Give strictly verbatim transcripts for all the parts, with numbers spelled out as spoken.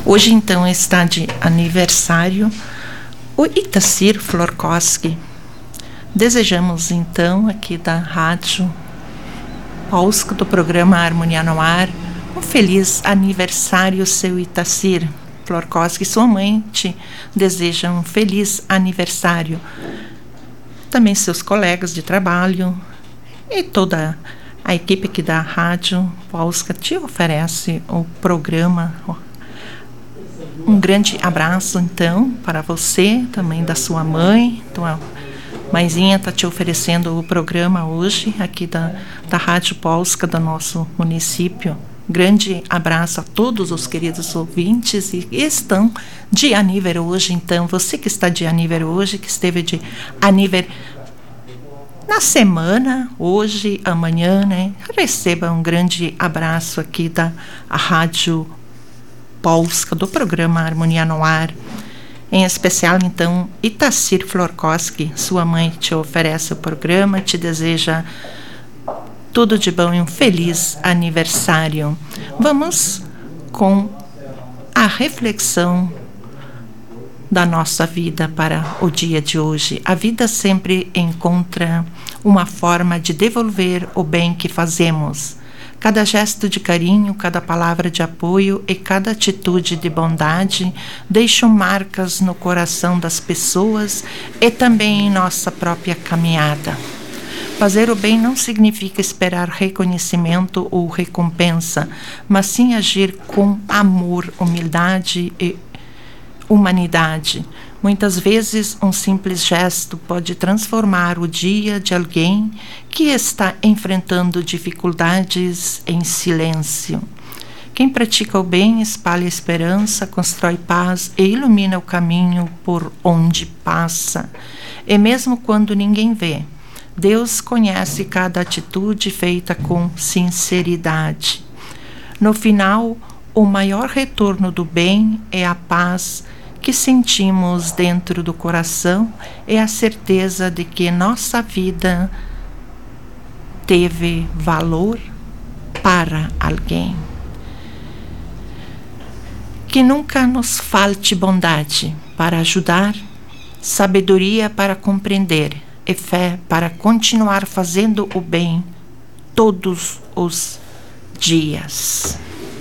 Hoje, então, está de aniversário o Itacir Florkowski. Desejamos, então, aqui da Rádio Polska, do programa Harmonia no Ar, um feliz aniversário, seu Itacir Florkowski. Sua mãe te deseja um feliz aniversário. Também seus colegas de trabalho e toda a equipe aqui da Rádio Polska te oferece o programa. Um grande abraço, então, para você, também da sua mãe. Tua mãezinha está te oferecendo o programa hoje, aqui da, da Rádio Polska, do nosso município. Grande abraço a todos os queridos ouvintes e estão de aniversário hoje, então. Você que está de aniversário hoje, que esteve de aniversário na semana, hoje, amanhã, né? Receba um grande abraço aqui da Rádio Polska, do programa Harmonia no Ar. Em especial, então, Itacir Florkowski, sua mãe te oferece o programa, te deseja tudo de bom e um feliz aniversário. Vamos com a reflexão da nossa vida para o dia de hoje. A vida sempre encontra uma forma de devolver o bem que fazemos. Cada gesto de carinho, cada palavra de apoio e cada atitude de bondade deixam marcas no coração das pessoas e também em nossa própria caminhada. Fazer o bem não significa esperar reconhecimento ou recompensa, mas sim agir com amor, humildade e humanidade. Muitas vezes, um simples gesto pode transformar o dia de alguém que está enfrentando dificuldades em silêncio. Quem pratica o bem espalha esperança, constrói paz e ilumina o caminho por onde passa. E mesmo quando ninguém vê, Deus conhece cada atitude feita com sinceridade. No final, o maior retorno do bem é a paz que sentimos dentro do coração e a certeza de que nossa vida teve valor para alguém. Que nunca nos falte bondade para ajudar, sabedoria para compreender e fé para continuar fazendo o bem todos os dias.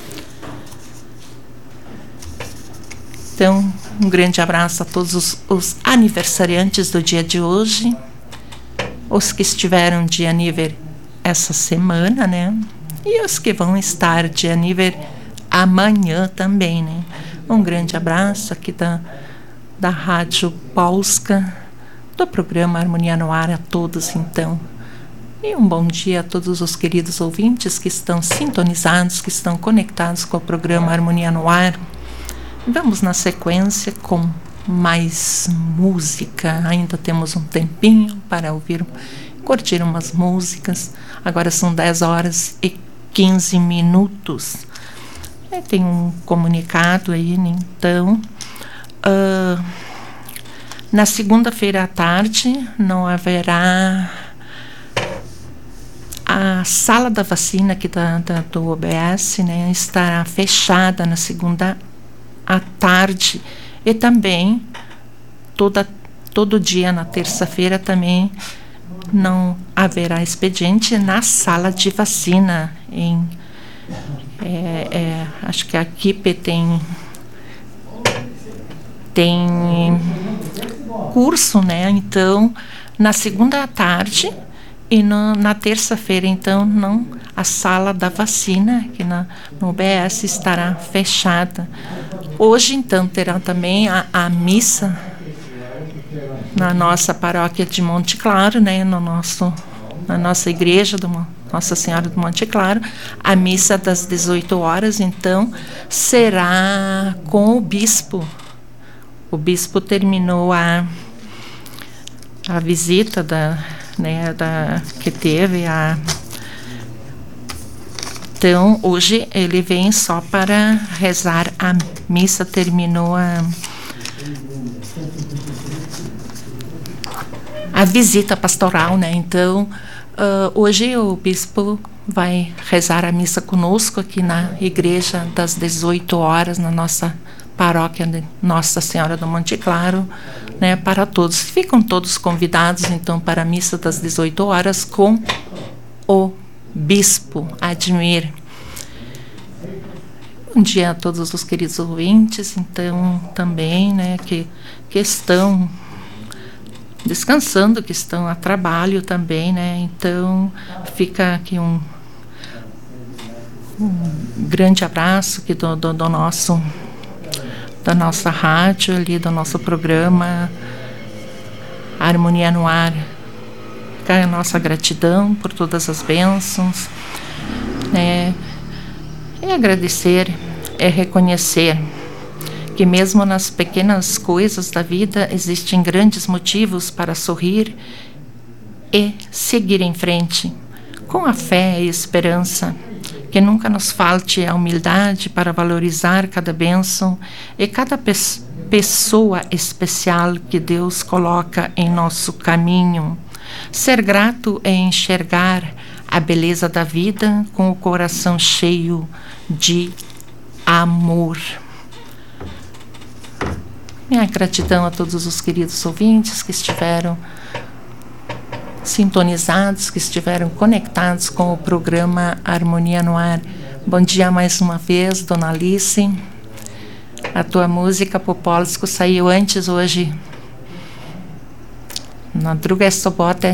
Então, um grande abraço a todos os, os aniversariantes do dia de hoje, os que estiveram de aniversário essa semana, né? E os que vão estar de aniversário amanhã também, né? Um grande abraço aqui da, da Rádio Polska, do programa Harmonia no Ar a todos, então. E um bom dia a todos os queridos ouvintes que estão sintonizados, que estão conectados com o programa Harmonia no Ar. Vamos na sequência com mais música. Ainda temos um tempinho para ouvir, curtir umas músicas. Agora são dez horas e quinze minutos. E tem um comunicado aí, né? Então, uh, na segunda-feira à tarde não haverá a sala da vacina aqui da, da, do O B S, né? Estará fechada na segunda à tarde e também toda, todo dia na terça-feira também não haverá expediente na sala de vacina. Em, é, é, acho que a equipe tem tem curso, né? Então, na segunda à tarde e no, na terça-feira, então, não, a sala da vacina aqui na, no O B S estará fechada. Hoje, então, terá também a, a missa na nossa paróquia de Monte Claro, né, no nosso, na nossa igreja do Nossa Senhora do Monte Claro, a missa das dezoito horas, então, será com o bispo. O bispo terminou a, a visita da, né, da, que teve a... Então, hoje ele vem só para rezar a missa, terminou a, a visita pastoral, né? Então, uh, hoje o bispo vai rezar a missa conosco aqui na igreja das dezoito horas, na nossa paróquia de Nossa Senhora do Monte Claro, né, para todos. Ficam todos convidados, então, para a missa das dezoito horas com o Bispo Admir. Bom dia a todos os queridos ouvintes, então, também, né, que, que estão descansando, que estão a trabalho também, né, então, fica aqui um, um grande abraço aqui do, do, do nosso, da nossa rádio ali, do nosso programa Harmonia no Ar. Fica a nossa gratidão por todas as bênçãos, né, é agradecer, é reconhecer que mesmo nas pequenas coisas da vida existem grandes motivos para sorrir e seguir em frente, com a fé e esperança, que nunca nos falte a humildade para valorizar cada bênção e cada pe- pessoa especial que Deus coloca em nosso caminho. Ser grato é enxergar a beleza da vida com o coração cheio de amor. Minha gratidão a todos os queridos ouvintes que estiveram sintonizados, que estiveram conectados com o programa Harmonia no Ar. Bom dia mais uma vez, Dona Alice. A tua música Popolsko saiu antes hoje. Na druga sobota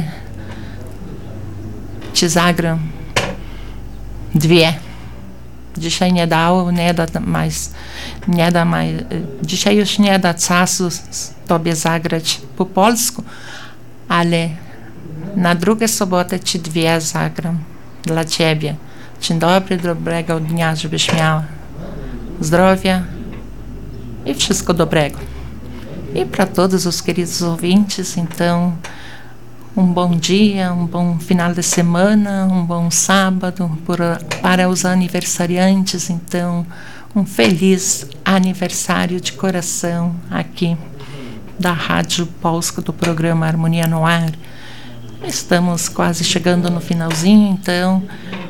ci zagram dwie. Dzisiaj nie dało, nie da mais, nie da mais, dzisiaj już nie da czasu tobie zagrać po polsku, ale na drugą sobotę ci dwie zagram dla ciebie. Dzień dobry, dobrego dnia, żebyś miała zdrowia e wszystko dobrego. E para todos os queridos ouvintes, então, um bom dia, um bom final de semana, um bom sábado por, para os aniversariantes, então, um feliz aniversário de coração aqui da Rádio Polska, do programa Harmonia no Ar. Estamos quase chegando no finalzinho, então,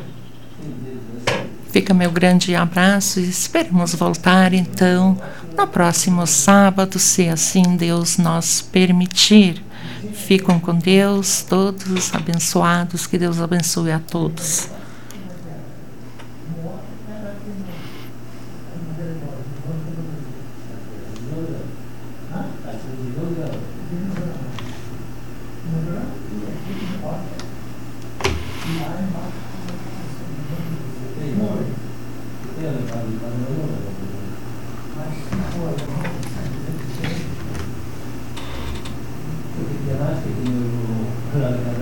fica meu grande abraço e esperamos voltar, então, no próximo sábado, se assim Deus nos permitir. Ficam com Deus, todos abençoados, que Deus abençoe a todos. Gracias.